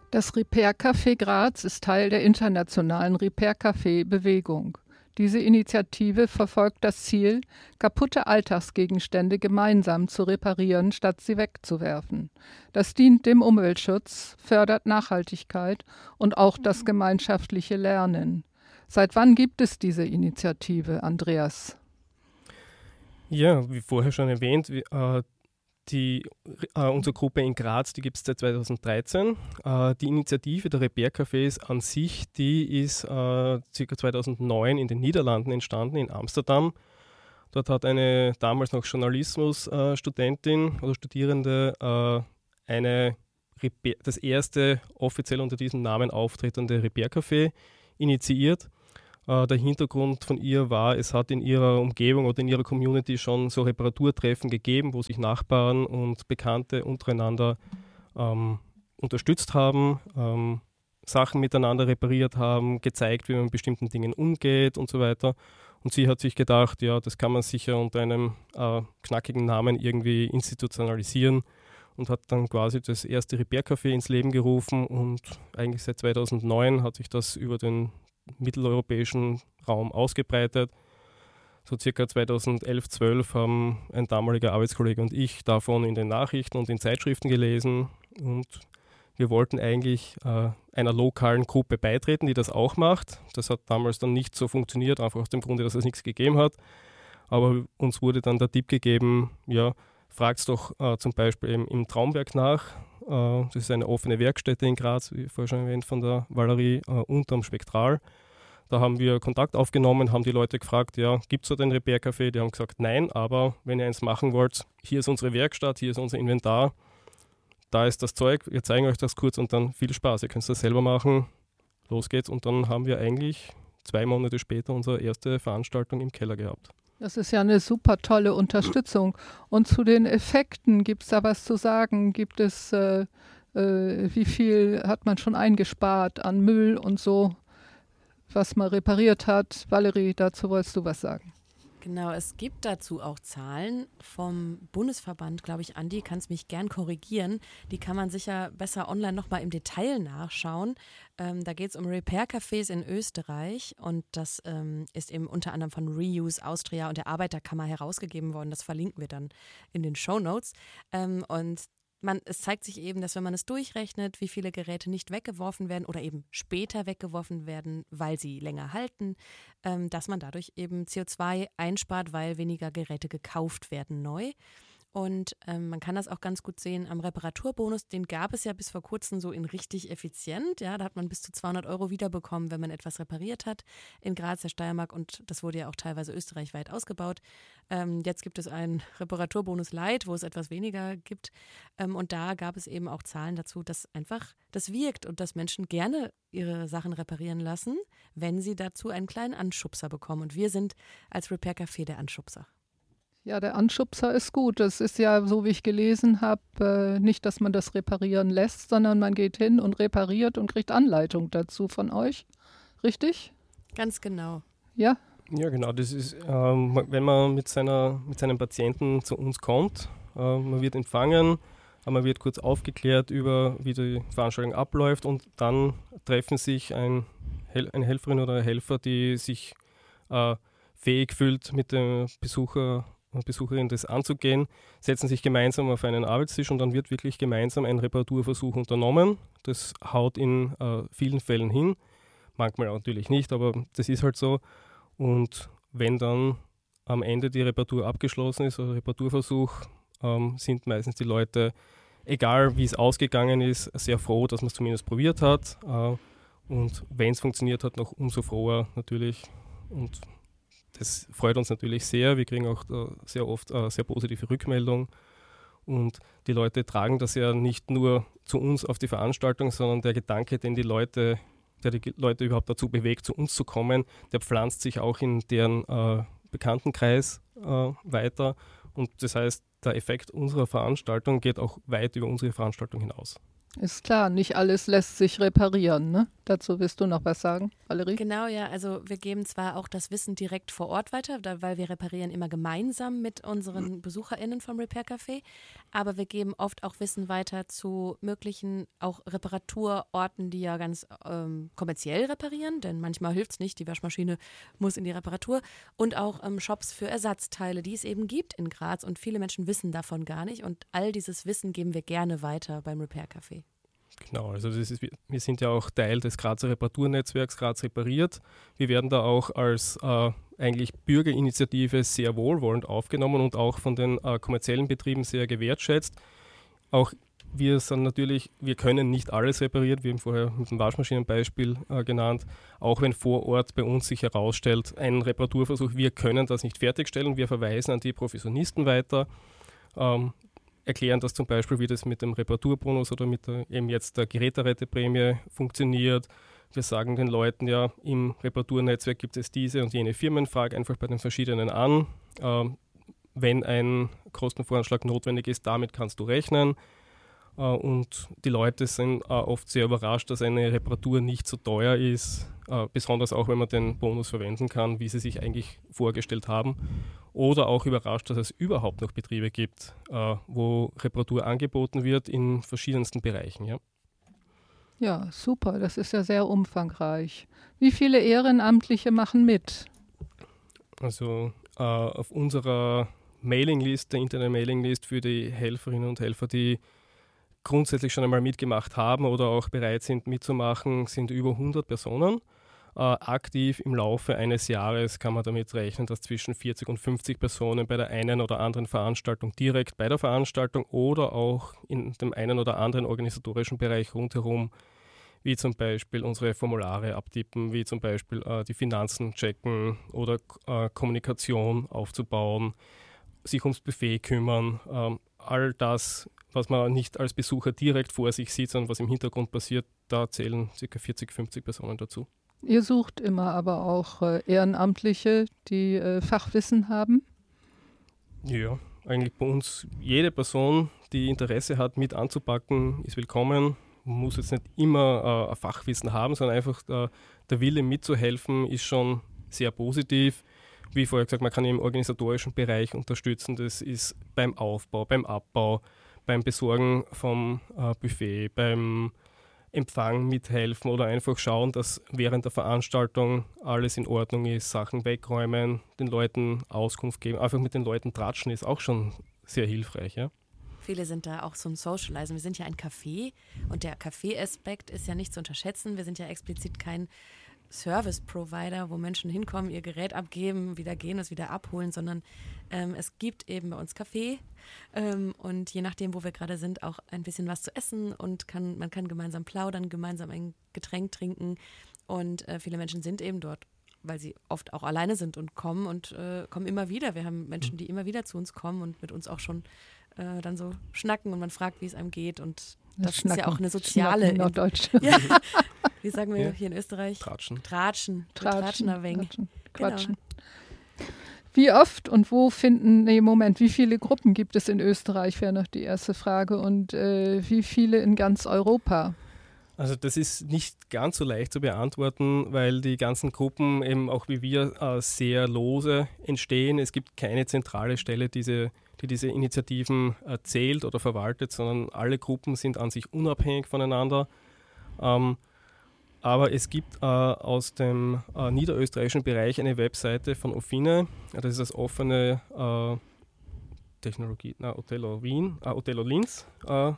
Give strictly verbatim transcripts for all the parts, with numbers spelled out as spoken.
Das Repair-Café Graz ist Teil der internationalen Repair-Café-Bewegung. Diese Initiative verfolgt das Ziel, kaputte Alltagsgegenstände gemeinsam zu reparieren, statt sie wegzuwerfen. Das dient dem Umweltschutz, fördert Nachhaltigkeit und auch das gemeinschaftliche Lernen. Seit wann gibt es diese Initiative, Andreas? Ja, wie vorher schon erwähnt, wie, äh, die, äh, unsere Gruppe in Graz, die gibt es seit zweitausenddreizehn. Äh, die Initiative der Repair-Cafés an sich, die ist äh, ca. zweitausendneun in den Niederlanden entstanden, in Amsterdam. Dort hat eine damals noch Journalismus-Studentin äh, oder Studierende äh, eine Repair, das erste offiziell unter diesem Namen auftretende Repair-Café initiiert. Der Hintergrund von ihr war, es hat in ihrer Umgebung oder in ihrer Community schon so Reparaturtreffen gegeben, wo sich Nachbarn und Bekannte untereinander ähm, unterstützt haben, ähm, Sachen miteinander repariert haben, gezeigt, wie man mit bestimmten Dingen umgeht und so weiter. Und sie hat sich gedacht, ja, das kann man sicher unter einem äh, knackigen Namen irgendwie institutionalisieren und hat dann quasi das erste Repair-Café ins Leben gerufen und eigentlich seit zweitausendneun hat sich das über den mitteleuropäischen Raum ausgebreitet. So circa zweitausendelf, zwölf haben ein damaliger Arbeitskollege und ich davon in den Nachrichten und in Zeitschriften gelesen und wir wollten eigentlich äh, einer lokalen Gruppe beitreten, die das auch macht. Das hat damals dann nicht so funktioniert, einfach aus dem Grunde, dass es nichts gegeben hat. Aber uns wurde dann der Tipp gegeben, ja, fragt's doch äh, zum Beispiel im, im Traumwerk nach. Äh, das ist eine offene Werkstätte in Graz, wie vorher schon erwähnt, von der Valerie äh, unterm Spektral. Da haben wir Kontakt aufgenommen, haben die Leute gefragt, ja, gibt es dort ein Repair-Café? Die haben gesagt, nein, aber wenn ihr eins machen wollt, hier ist unsere Werkstatt, hier ist unser Inventar, da ist das Zeug, wir zeigen euch das kurz und dann viel Spaß, ihr könnt das selber machen, los geht's. Und dann haben wir eigentlich zwei Monate später unsere erste Veranstaltung im Keller gehabt. Das ist ja eine super tolle Unterstützung. Und zu den Effekten, gibt es da was zu sagen? Gibt es, äh, äh, wie viel hat man schon eingespart an Müll und so, was man repariert hat? Valerie, dazu wolltest du was sagen. Genau, es gibt dazu auch Zahlen vom Bundesverband, glaube ich, Andi, kannst mich gern korrigieren. Die kann man sicher besser online nochmal im Detail nachschauen. Ähm, da geht es um Repair-Cafés in Österreich und das ähm, ist eben unter anderem von Reuse Austria und der Arbeiterkammer herausgegeben worden. Das verlinken wir dann in den Shownotes. Ähm, und Man, es zeigt sich eben, dass wenn man es durchrechnet, wie viele Geräte nicht weggeworfen werden oder eben später weggeworfen werden, weil sie länger halten, ähm, dass man dadurch eben C O zwei einspart, weil weniger Geräte gekauft werden neu. Und ähm, man kann das auch ganz gut sehen am Reparaturbonus, den gab es ja bis vor kurzem so in richtig effizient. Ja, da hat man bis zu zweihundert Euro wiederbekommen, wenn man etwas repariert hat in Graz, der Steiermark und das wurde ja auch teilweise österreichweit ausgebaut. Ähm, jetzt gibt es einen Reparaturbonus Light, wo es etwas weniger gibt ähm, und da gab es eben auch Zahlen dazu, dass einfach das wirkt und dass Menschen gerne ihre Sachen reparieren lassen, wenn sie dazu einen kleinen Anschubser bekommen und wir sind als Repair Café der Anschubser. Ja, der Anschubser ist gut. Das ist ja, so wie ich gelesen habe, äh, nicht, dass man das reparieren lässt, sondern man geht hin und repariert und kriegt Anleitung dazu von euch. Richtig? Ganz genau. Ja? Ja, genau. Das ist, ähm, wenn man mit, seiner, mit seinem Patienten zu uns kommt, äh, man wird empfangen, man wird kurz aufgeklärt über, wie die Veranstaltung abläuft und dann treffen sich ein, eine Helferin oder ein Helfer, die sich äh, fähig fühlt, mit dem Besucher und Besucherin das anzugehen, setzen sich gemeinsam auf einen Arbeitstisch und dann wird wirklich gemeinsam ein Reparaturversuch unternommen. Das haut in äh, vielen Fällen hin, manchmal auch natürlich nicht, aber das ist halt so. Und wenn dann am Ende die Reparatur abgeschlossen ist, also Reparaturversuch, ähm, sind meistens die Leute, egal wie es ausgegangen ist, sehr froh, dass man es zumindest probiert hat. Äh, und wenn es funktioniert hat, noch umso froher natürlich. Und das freut uns natürlich sehr. Wir kriegen auch uh, sehr oft uh, sehr positive Rückmeldungen. Und die Leute tragen das ja nicht nur zu uns auf die Veranstaltung, sondern der Gedanke, den die Leute, der die Leute überhaupt dazu bewegt, zu uns zu kommen, der pflanzt sich auch in deren uh, Bekanntenkreis uh, weiter. Und das heißt, der Effekt unserer Veranstaltung geht auch weit über unsere Veranstaltung hinaus. Ist klar, nicht alles lässt sich reparieren, ne? Dazu willst du noch was sagen? Valerie? Genau, ja. Also wir geben zwar auch das Wissen direkt vor Ort weiter, da, weil wir reparieren immer gemeinsam mit unseren BesucherInnen vom Repair Café, aber wir geben oft auch Wissen weiter zu möglichen auch Reparaturorten, die ja ganz ähm, kommerziell reparieren, denn manchmal hilft es nicht, die Waschmaschine muss in die Reparatur, und auch ähm, Shops für Ersatzteile, die es eben gibt in Graz, und viele Menschen wissen davon gar nicht, und all dieses Wissen geben wir gerne weiter beim Repair Café. Genau, also das ist, wir sind ja auch Teil des Grazer Reparaturnetzwerks Graz repariert. Wir werden da auch als äh, eigentlich Bürgerinitiative sehr wohlwollend aufgenommen und auch von den äh, kommerziellen Betrieben sehr gewertschätzt. Auch wir sind natürlich, wir können nicht alles reparieren, wir haben vorher mit dem Waschmaschinenbeispiel äh, genannt, auch wenn vor Ort bei uns sich herausstellt, ein Reparaturversuch, wir können das nicht fertigstellen, wir verweisen an die Professionisten weiter. Ähm, erklären das zum Beispiel, wie das mit dem Reparaturbonus oder mit der, eben jetzt der Geräteretteprämie funktioniert. Wir sagen den Leuten ja, im Reparaturnetzwerk gibt es diese und jene Firmen, frag einfach bei den verschiedenen an. Ähm, wenn ein Kostenvoranschlag notwendig ist, damit kannst du rechnen. Äh, und die Leute sind äh, oft sehr überrascht, dass eine Reparatur nicht so teuer ist, äh, besonders auch, wenn man den Bonus verwenden kann, wie sie sich eigentlich vorgestellt haben. Oder auch überrascht, dass es überhaupt noch Betriebe gibt, äh, wo Reparatur angeboten wird in verschiedensten Bereichen. Ja. Ja, super, das ist ja sehr umfangreich. Wie viele Ehrenamtliche machen mit? Also äh, auf unserer Mailinglist, der Internet-Mailinglist für die Helferinnen und Helfer, die grundsätzlich schon einmal mitgemacht haben oder auch bereit sind mitzumachen, sind über hundert Personen. Äh, aktiv im Laufe eines Jahres kann man damit rechnen, dass zwischen vierzig und fünfzig Personen bei der einen oder anderen Veranstaltung direkt bei der Veranstaltung oder auch in dem einen oder anderen organisatorischen Bereich rundherum, wie zum Beispiel unsere Formulare abtippen, wie zum Beispiel äh, die Finanzen checken oder äh, Kommunikation aufzubauen, sich ums Buffet kümmern, ähm, all das, was man nicht als Besucher direkt vor sich sieht, sondern was im Hintergrund passiert, da zählen ca. vierzig, fünfzig Personen dazu. Ihr sucht immer aber auch äh, Ehrenamtliche, die äh, Fachwissen haben? Ja, eigentlich bei uns jede Person, die Interesse hat, mit anzupacken, ist willkommen. Man muss jetzt nicht immer äh, ein Fachwissen haben, sondern einfach äh, der Wille mitzuhelfen ist schon sehr positiv. Wie vorher gesagt, man kann im organisatorischen Bereich unterstützen. Das ist beim Aufbau, beim Abbau, beim Besorgen vom äh, Buffet, beim Empfang mithelfen oder einfach schauen, dass während der Veranstaltung alles in Ordnung ist, Sachen wegräumen, den Leuten Auskunft geben. Einfach mit den Leuten tratschen ist auch schon sehr hilfreich. Ja? Viele sind da auch zum Socializen. Wir sind ja ein Café und der Café-Aspekt ist ja nicht zu unterschätzen. Wir sind ja explizit kein Service-Provider, wo Menschen hinkommen, ihr Gerät abgeben, wieder gehen, es wieder abholen, sondern ähm, es gibt eben bei uns Kaffee ähm, und je nachdem, wo wir gerade sind, auch ein bisschen was zu essen und kann, man kann gemeinsam plaudern, gemeinsam ein Getränk trinken und äh, viele Menschen sind eben dort, weil sie oft auch alleine sind und kommen und äh, kommen immer wieder. Wir haben Menschen, die immer wieder zu uns kommen und mit uns auch schon äh, dann so schnacken und man fragt, wie es einem geht und das, das ist ja auch eine soziale... Norddeutsch. Ja. Wie sagen wir ja. hier in Österreich? Tratschen. Tratschen. Tratschen. Tratschen ein wenig. Tratschen. Quatschen. Genau. Wie oft und wo finden, nee, Moment, wie viele Gruppen gibt es in Österreich, wäre noch die erste Frage. Und äh, wie viele in ganz Europa? Also das ist nicht ganz so leicht zu beantworten, weil die ganzen Gruppen eben auch wie wir äh, sehr lose entstehen. Es gibt keine zentrale Stelle, diese, die diese Initiativen äh, zählt oder verwaltet, sondern alle Gruppen sind an sich unabhängig voneinander. Ähm, aber es gibt äh, aus dem äh, niederösterreichischen Bereich eine Webseite von Ofine, das ist das offene äh, Technologie, na, Otello Wien, äh, Otello Linz äh,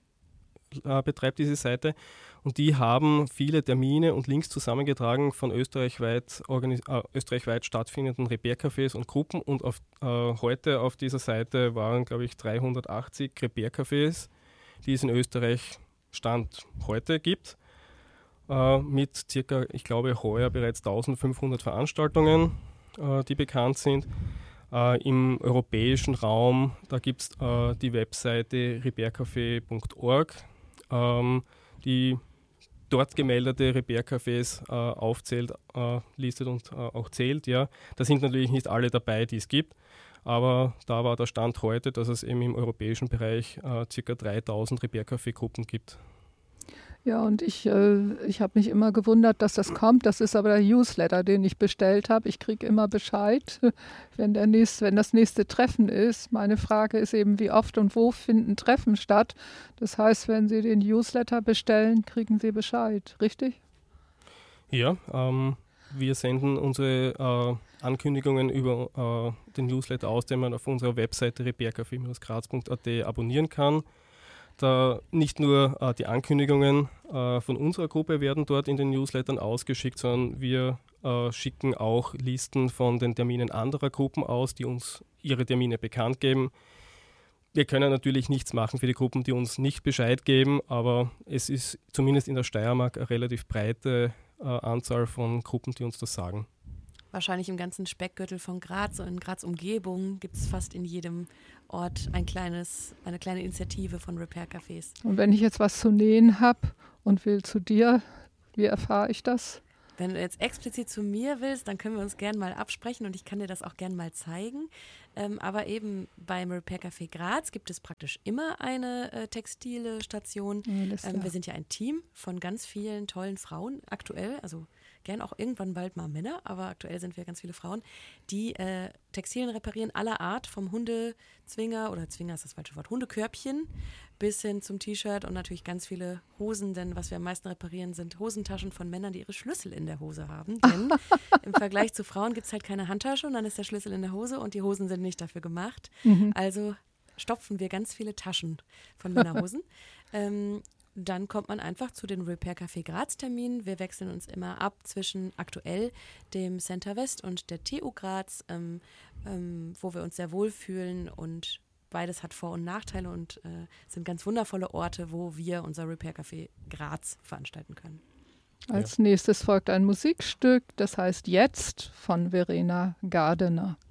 äh, betreibt diese Seite und die haben viele Termine und Links zusammengetragen von österreichweit, organis- äh, österreichweit stattfindenden Repair-Cafés und Gruppen und auf, äh, heute auf dieser Seite waren, glaube ich, dreihundertachtzig Repair-Cafés, die es in Österreich Stand heute gibt. Uh, mit circa, ich glaube, heuer bereits eintausendfünfhundert Veranstaltungen, uh, die bekannt sind. Uh, Im europäischen Raum, da gibt es uh, die Webseite repaircafé punkt org, um, die dort gemeldete Repair-Cafés uh, aufzählt, uh, listet und uh, auch zählt. Ja. Da sind natürlich nicht alle dabei, die es gibt, aber da war der Stand heute, dass es eben im europäischen Bereich uh, circa dreitausend Repair-Café-Gruppen gibt. Ja, und ich, äh, ich habe mich immer gewundert, dass das kommt. Das ist aber der Newsletter, den ich bestellt habe. Ich kriege immer Bescheid, wenn, der nächste, wenn das nächste Treffen ist. Meine Frage ist eben, wie oft und wo finden Treffen statt. Das heißt, wenn Sie den Newsletter bestellen, kriegen Sie Bescheid, richtig? Ja, ähm, wir senden unsere äh, Ankündigungen über äh, den Newsletter aus, den man auf unserer Webseite repaircafé Graz punkt a t abonnieren kann. Da nicht nur äh, die Ankündigungen äh, von unserer Gruppe werden dort in den Newslettern ausgeschickt, sondern wir äh, schicken auch Listen von den Terminen anderer Gruppen aus, die uns ihre Termine bekannt geben. Wir können natürlich nichts machen für die Gruppen, die uns nicht Bescheid geben, aber es ist zumindest in der Steiermark eine relativ breite äh, Anzahl von Gruppen, die uns das sagen. Wahrscheinlich im ganzen Speckgürtel von Graz und in Graz Umgebung gibt es fast in jedem Ort ein kleines, eine kleine Initiative von Repair-Cafés. Und wenn ich jetzt was zu nähen habe und will zu dir, wie erfahre ich das? Wenn du jetzt explizit zu mir willst, dann können wir uns gerne mal absprechen und ich kann dir das auch gerne mal zeigen. Ähm, aber eben beim Repair-Café Graz gibt es praktisch immer eine äh, textile Station. Ähm, wir sind ja ein Team von ganz vielen tollen Frauen aktuell, also gern auch irgendwann bald mal Männer, aber aktuell sind wir ganz viele Frauen, die äh, Textilien reparieren aller Art, vom Hundezwinger, oder Zwinger ist das falsche Wort, Hundekörbchen bis hin zum T-Shirt und natürlich ganz viele Hosen, denn was wir am meisten reparieren, sind Hosentaschen von Männern, die ihre Schlüssel in der Hose haben, denn im Vergleich zu Frauen gibt es halt keine Handtasche und dann ist der Schlüssel in der Hose und die Hosen sind nicht dafür gemacht, mhm. also stopfen wir ganz viele Taschen von Männerhosen. ähm, Dann kommt man einfach zu den Repair-Café Graz-Terminen. Wir wechseln uns immer ab zwischen aktuell dem Center West und der T U Graz, ähm, ähm, wo wir uns sehr wohlfühlen und beides hat Vor- und Nachteile und äh, sind ganz wundervolle Orte, wo wir unser Repair-Café Graz veranstalten können. Als ja. nächstes folgt ein Musikstück, das heißt Jetzt von Verena Gardener.